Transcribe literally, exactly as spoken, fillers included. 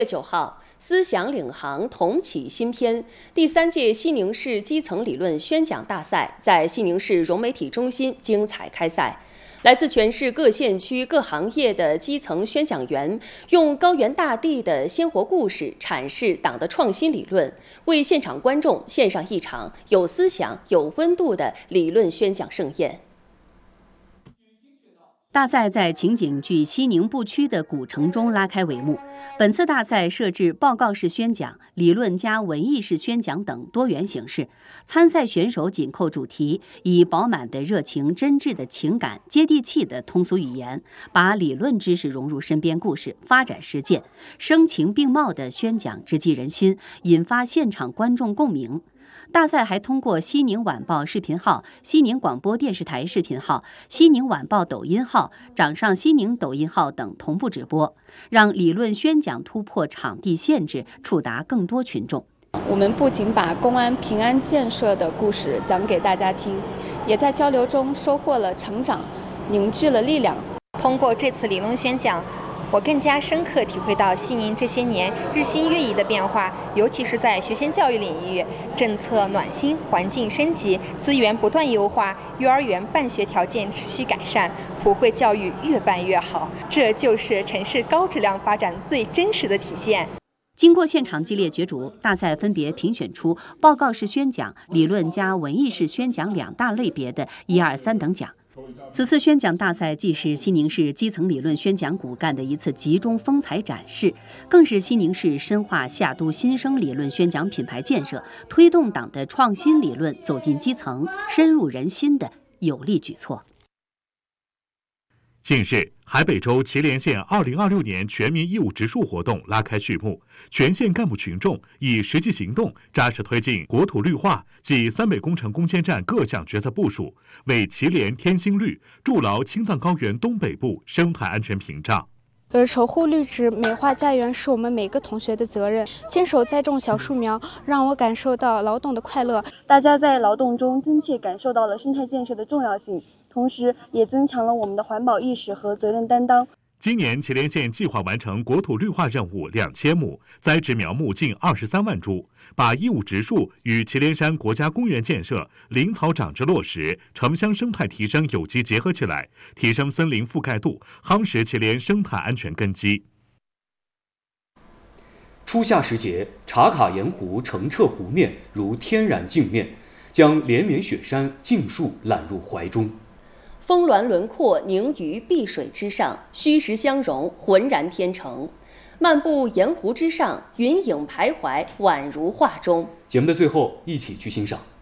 月九号，思想领航同启新篇第三届西宁市基层理论宣讲大赛在西宁市融媒体中心精彩开赛。来自全市各县区各行业的基层宣讲员，用高原大地的鲜活故事阐释党的创新理论，为现场观众献上一场有思想、有温度的理论宣讲盛宴。大赛在情景剧西宁布区的古城中拉开帷幕。本次大赛设置报告式宣讲、理论加文艺式宣讲等多元形式。参赛选手紧扣主题，以饱满的热情、真挚的情感、接地气的通俗语言，把理论知识融入身边故事，发展实践，声情并茂的宣讲直击人心，引发现场观众共鸣。大赛还通过西宁晚报视频号、西宁广播电视台视频号、西宁晚报抖音号、掌上西宁抖音号等同步直播，让理论宣讲突破场地限制，触达更多群众。 我们不仅把公安平安建设的故事讲给大家听，也在交流中收获了成长，凝聚了力量。 通过这次理论宣讲，我更加深刻体会到西宁这些年日新月异的变化，尤其是在学前教育领域，政策暖心，环境升级，资源不断优化，幼儿园办学条件持续改善，普惠教育越办越好，这就是城市高质量发展最真实的体现。 经过现场激烈角逐，大赛分别评选出报告式宣讲、理论加文艺式宣讲两大类别的一二三等奖。此次宣讲大赛既是西宁市基层理论宣讲骨干的一次集中风采展示，更是西宁市深化夏都新生理论宣讲品牌建设、推动党的创新理论走进基层、深入人心的有力举措。 近日，海北州祁连县二零二六年全民义务植树活动拉开序幕，全县干部群众以实际行动扎实推进国土绿化及三北工程攻坚战各项决策部署，为祁连添新绿筑牢青藏高原东北部生态安全屏障。 而守护绿植、美化家园是我们每个同学的责任。亲手栽种小树苗，让我感受到劳动的快乐。 大家在劳动中真切感受到了生态建设的重要性，同时也增强了我们的环保意识和责任担当。 今年祁连县计划完成国土绿化任务两千亩，栽植苗木近二十三万株，把义务植树与祁连山国家公园建设、林草长植落实、城乡生态提升有机结合起来，提升森林覆盖度，夯实祁连生态安全根基。 初夏时节，茶卡盐湖澄澈湖面如天然镜面，将连绵雪山尽数揽入怀中。 峰峦轮廓凝于碧水之上，虚实相融，浑然天成。漫步盐湖之上，云影徘徊，宛如画中。 节目的最后，一起去欣赏。